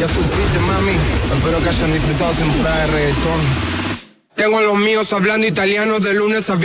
Ya supiste, mami, espero que hayan disfrutado temporada de reggaetón. Tengo a los míos hablando italiano de lunes a viernes.